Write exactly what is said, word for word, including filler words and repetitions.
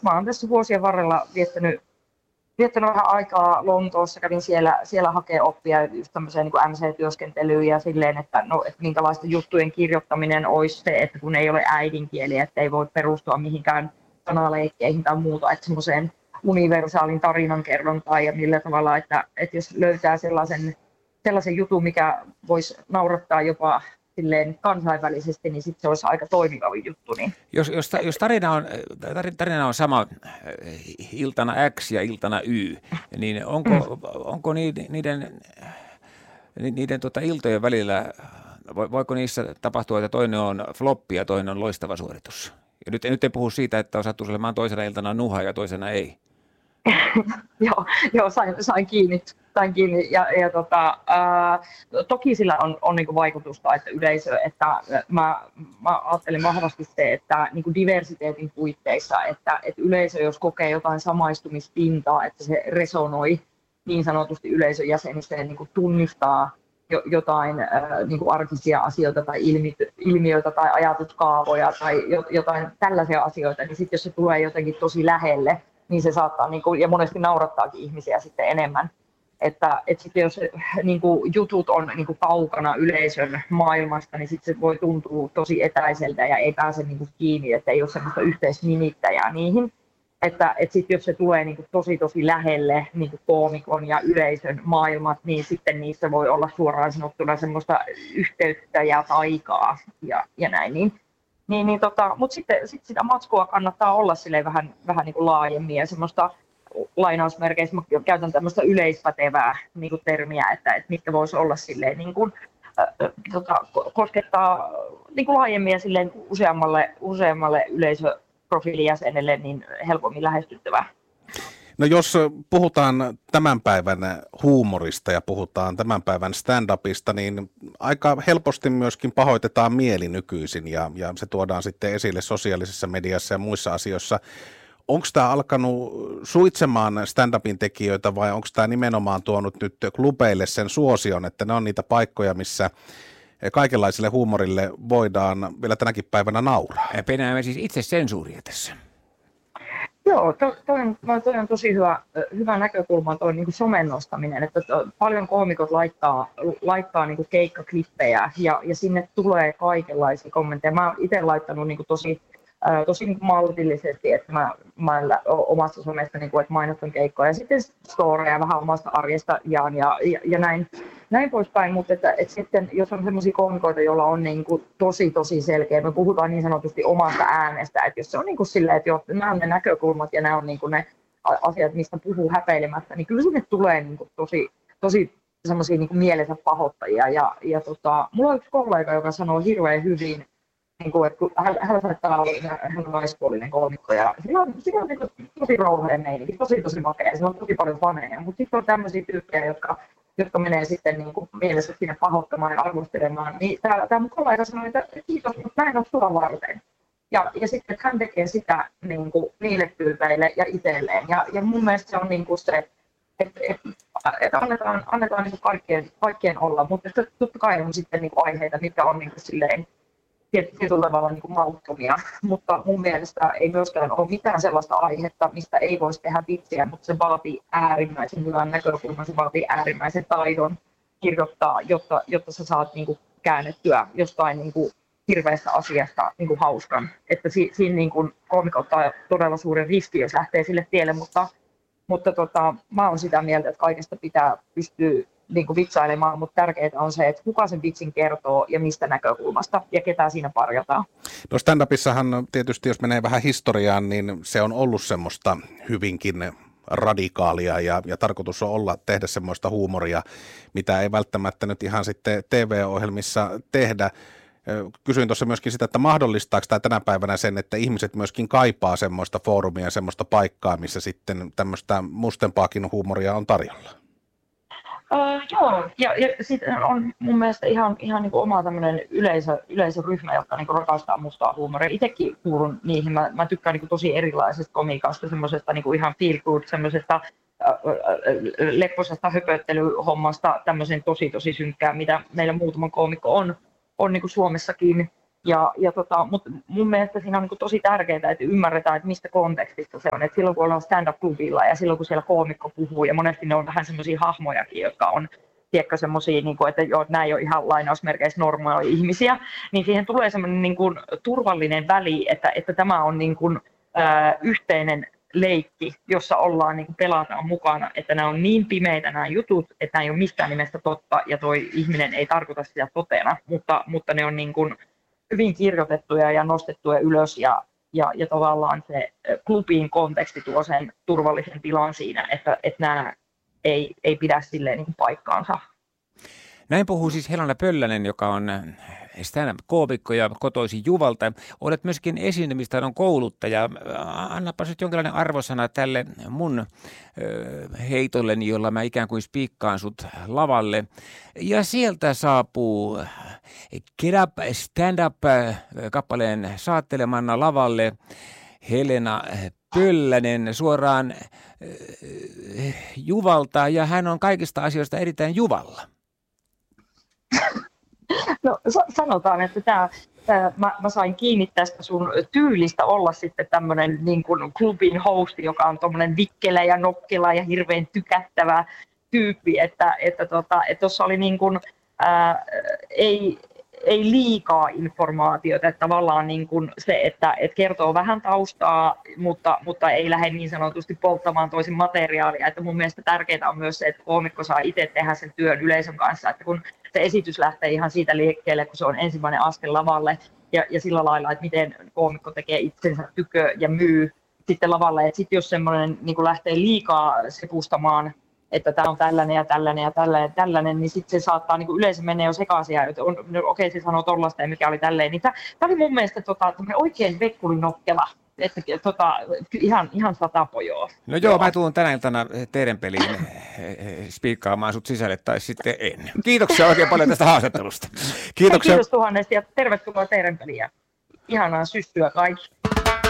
mä oon tässä vuosien varrella viettänyt, viettänyt vähän aikaa Lontoossa, kävin siellä, siellä hakea oppia just tämmöiseen niin M C-työskentelyyn ja silleen, että, no, että minkälaista juttujen kirjoittaminen olisi se, että kun ei ole äidinkieli, että ei voi perustua mihinkään sanaleikkeihin tai muuta, että semmoiseen universaalin tarinankerrontaan ja millä tavalla, että, että jos löytää sellaisen, sellaisen jutun, mikä voisi naurattaa jopa silleen kansainvälisesti, niin sitten se olisi aika toimiva juttu. Niin. Jos, jos, jos tarina, on, tarina on sama iltana X ja iltana Y, niin onko, mm. onko niiden, niiden, niiden tuota iltojen välillä, voiko niissä tapahtua, että toinen on floppi ja toinen on loistava suoritus? Ja nyt, nyt en puhu siitä, että on sattu olemaan toisena iltana nuha ja toisena ei. joo, joo, sain, sain kiinni. Sain kiinni. Ja, ja tota, ää, toki sillä on, on niinku vaikutusta, että yleisö, että mä, mä ajattelen vahvasti se, että niinku diversiteetin puitteissa, että, että yleisö, jos kokee jotain samaistumispintaa, että se resonoi niin sanotusti yleisön jäsenistä ja niinku tunnistaa jo, jotain ää, niinku arkisia asioita tai ilmi, ilmiöitä tai ajatuskaavoja tai jotain tällaisia asioita, niin sitten jos se tulee jotenkin tosi lähelle, niin se saattaa, niinku, ja monesti naurattaakin ihmisiä sitten enemmän. Että, että sitten jos niin kuin jutut on niin kuin kaukana yleisön maailmasta, niin sitten se voi tuntua tosi etäiseltä ja ei pääse niin kuin kiinni, että ei ole semmoista yhteisnimittäjää niihin. Että, että sitten jos se tulee niin kuin tosi tosi lähelle niin kuin koomikon ja yleisön maailmat, niin sitten niissä voi olla suoraan sanottuna semmoista yhteyttä ja taikaa ja, ja näin. Niin, niin, niin tota, mutta sitten sit sitä matskua kannattaa olla silleen vähän, vähän niin kuin laajemmin ja semmoista lainausmerkeissä mä käytän tämmöistä yleispätevää niin kuin termiä, että, että mitkä voisi olla silleen, niin kuin, äh, tota, koskettaa niin kuin laajemmin ja silleen useammalle, useammalle yleisöprofiilin jäsenelle niin helpommin lähestyttävää. No jos puhutaan tämän päivän huumorista ja puhutaan tämän päivän stand-upista, niin aika helposti myöskin pahoitetaan mieli nykyisin ja, ja se tuodaan sitten esille sosiaalisessa mediassa ja muissa asioissa. Onko tämä alkanut suitsemaan stand-upin tekijöitä vai onko tämä nimenomaan tuonut nyt klubeille sen suosion, että ne on niitä paikkoja, missä kaikenlaiselle huumorille voidaan vielä tänäkin päivänä nauraa? Penäämme siis itse sensuuria tässä. Joo, to, toi, on, toi on tosi hyvä, hyvä näkökulma tuo niin somen nostaminen, että to, paljon koomikot laittaa, laittaa niin keikkaklippejä ja, ja sinne tulee kaikenlaisia kommentteja. Mä oon itse laittanut niin tosi tosi niin maltillisesti, että mä, mä omasta somesta niin kuin, että mainostan keikkoja ja sitten storeja vähän omasta arjesta jaan ja, ja, ja näin, näin poispäin, mutta että, että sitten jos on sellaisia koomikoita, joilla on niin kuin tosi tosi selkeä, me puhutaan niin sanotusti omasta äänestä, että jos se on niin kuin silleen, että jo, nämä on ne näkökulmat ja nämä on niin kuin ne asiat, mistä puhuu häpeilemättä, niin kyllä sinne tulee niin kuin tosi, tosi semmoisia niin kuin mielensä pahoittajia ja, ja tota, mulla on yksi kollega, joka sanoo hirveän hyvin, niin kuin, että hän, hän saattaa olla, hän on naispuolinen koomikko ja sillä on, sillä on niin kuin, tosi rouheen meininki, tosi tosi makea, sillä on tosi paljon faneja, mutta sitten on tämmöisiä tyyppejä, jotka, jotka menee sitten niin kuin, mielessä sinne pahoittamaan ja arvostelemaan. Niin tämä mun kollega sanoi, että kiitos, mutta mä en ole sua varten. Ja, ja sitten hän tekee sitä niin kuin, niille tyypeille ja itselleen. Ja, ja mun mielestä se on niin kuin se, että et, et annetaan, annetaan niin kuin kaikkien, kaikkien olla, mutta totta kai on sitten niin kuin aiheita, mitkä on niin kuin, silleen, tietyllä tavalla niin kuin mauttomia, mutta mun mielestä ei myöskään ole mitään sellaista aihetta, mistä ei voisi tehdä vitsiä, mutta se vaatii äärimmäisen hyvän näkökulman, se vaatii äärimmäisen taidon kirjoittaa, jotta, jotta sä saat niin kuin käännettyä jostain niin kuin hirveästä asiasta niin kuin hauskan. Että si, siinä niin kuin koomikko ottaa todella suuren riski, jos lähtee sille tielle, mutta, mutta tota, mä oon sitä mieltä, että kaikesta pitää pystyä niin kuin vitsailemaan, mutta tärkeää on se, että kuka sen vitsin kertoo ja mistä näkökulmasta ja ketä siinä parjataan. No stand-upissahan tietysti, jos menee vähän historiaan, niin se on ollut semmoista hyvinkin radikaalia ja, ja tarkoitus on olla tehdä semmoista huumoria, mitä ei välttämättä nyt ihan sitten T V-ohjelmissa tehdä. Kysyin tuossa myöskin sitä, että mahdollistaako tämä tänä päivänä sen, että ihmiset myöskin kaipaa semmoista foorumia, semmoista paikkaa, missä sitten tämmöistä mustempaakin huumoria on tarjolla? Uh, joo, ja, ja sitten on mun mielestä ihan, ihan niin kuin oma tämmöinen yleisö, yleisöryhmä, joka niin kuin rakastaa mustaa huumoria. Itsekin kuulun niihin. Mä, mä tykkään niin kuin tosi erilaisesta komiikasta, semmoisesta niin kuin ihan feel good, semmoisesta äh, lepposesta höpöttelyhommasta, tämmöisen tosi tosi synkkää, mitä meillä muutama koomikko on, on niin kuin Suomessakin. Ja, ja tota, mutta mun mielestä siinä on niin kuin tosi tärkeää, että ymmärretään, että mistä kontekstista se on. Et silloin kun ollaan stand-up-klubilla ja silloin kun siellä koomikko puhuu, ja monesti ne on vähän semmoisia hahmojakin, jotka on tiedätkö, semmoisia, niin kuin, että joo, nämä ei ole ihan lainausmerkeissä normaaleja ihmisiä, niin siihen tulee semmoinen niin kuin turvallinen väli, että, että tämä on niin kuin, ää, yhteinen leikki, jossa ollaan niin kuin pelataan mukana, että nämä on niin pimeitä nämä jutut, että nämä ei ole mistään nimestä totta, ja toi ihminen ei tarkoita sitä totena, mutta, mutta ne on niin kuin hyvin kirjoitettuja ja nostettuja ylös, ja, ja, ja tavallaan se klubin konteksti tuo sen turvallisen tilan siinä, että, että nämä ei, ei pidä silleen niin kuin paikkaansa. Näin puhuu siis Helena Pöllänen, joka on stand-up-koomikko ja kotoisin Juvalta. Olet myöskin esiintymistaidon kouluttaja. Annapa nyt jonkinlainen arvosana tälle mun heitolleni, jolla mä ikään kuin spiikkaan sut lavalle. Ja sieltä saapuu Get Up Stand Up-kappaleen saattelemana lavalle Helena Pöllänen suoraan Juvalta, ja hän on kaikista asioista erittäin Juvalla. No sanotaan, että tämä, tämä, mä, mä sain kiinni tästä sun tyylistä olla sitten tämmöinen niin kuin klubin hosti, joka on tommoinen vikkelä ja nokkela ja hirveän tykättävä tyyppi, että että tota, että tuossa oli niin kuin, ää, ei ei liikaa informaatiota, että tavallaan niin kuin se, että, että kertoo vähän taustaa, mutta, mutta ei lähde niin sanotusti polttamaan toisen materiaalia. Että mun mielestä tärkeää on myös se, että koomikko saa itse tehdä sen työn yleisön kanssa, että kun se esitys lähtee ihan siitä liikkeelle, kun se on ensimmäinen askel lavalle ja, ja sillä lailla, että miten koomikko tekee itsensä tykö ja myy sitten lavalle. Että sitten jos semmoinen niin kuin lähtee liikaa sepustamaan, että tämä on tällainen ja tällainen ja tällainen ja tällainen, niin sitten se saattaa niin kuin yleensä mennä jo sekaisin, että on, no, okei, se sanoo tollaista ja mikä oli tälleen. Niin tämä oli mun mielestä tota, oikein vekkulinokkela, että tota, ihan, ihan satapojoa. No joo, joo, mä tuun tänä iltana teidän peliin spiikkaamaan sut sisälle tai sitten en. Kiitoksia oikein paljon tästä haastattelusta. Kiitoksia. Kiitos tuhannesti ja tervetuloa teidän peliin. Ihanaa syssyä kaikille.